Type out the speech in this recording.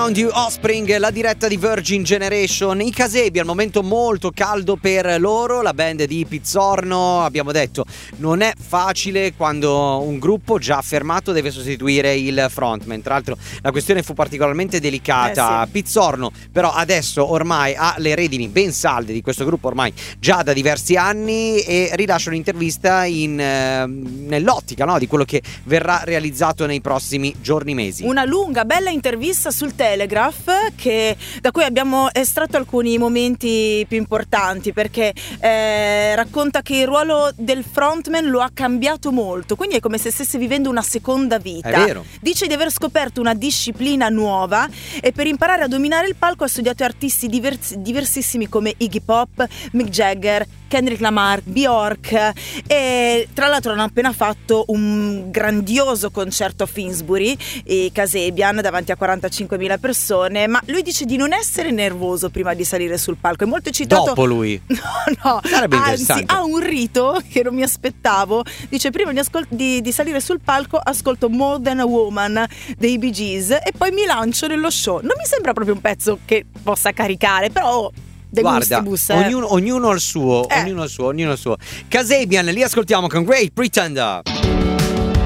Around You, Offspring, la diretta di Virgin Generation. I Casebi, al momento molto caldo per loro, la band di Pizzorno. Abbiamo detto, non è facile quando un gruppo già affermato deve sostituire il frontman. Tra l'altro la questione fu particolarmente delicata. Sì. Pizzorno però adesso ormai ha le redini ben salde di questo gruppo ormai già da diversi anni e rilascia un'intervista nell'ottica, no, di quello che verrà realizzato nei prossimi giorni, mesi. Una lunga, bella intervista sul Telegraph da cui abbiamo estratto alcuni momenti più importanti, perché racconta che il ruolo del frontman lo ha cambiato molto, quindi è come se stesse vivendo una seconda vita. È vero. Dice di aver scoperto una disciplina nuova e per imparare a dominare il palco ha studiato artisti diversissimi come Iggy Pop, Mick Jagger, Kendrick Lamar, Bjork, e tra l'altro hanno appena fatto un grandioso concerto a Finsbury, i Casebian, davanti a 45.000 persone, ma lui dice di non essere nervoso prima di salire sul palco. È molto eccitato. Dopo lui. No, Sarebbe anzi interessante. ha un rito che non mi aspettavo. Dice prima di salire sul palco ascolto More Than a Woman dei Bee Gees e poi mi lancio nello show. Non mi sembra proprio un pezzo che possa caricare, però De Guarda, gustibus, ognuno al suo, ognuno al suo. Casebian, li ascoltiamo con Great Pretender.